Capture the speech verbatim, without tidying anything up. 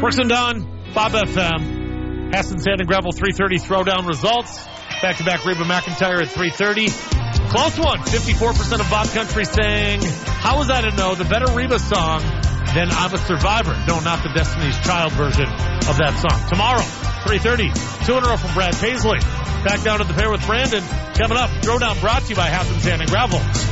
Brooks and Dunn, Bob F M. Hassan Sand and Gravel three thirty throwdown results. Back-to-back Reba McEntire at three thirty. Close one. fifty-four percent of Bob Country saying, how was I to know the better Reba song than I'm a Survivor? No, not the Destiny's Child version of that song. Tomorrow, three thirty, two in a row from Brad Paisley. Back down to the pair with Brandon. Coming up, Throwdown brought to you by Hassan Sand and Gravel.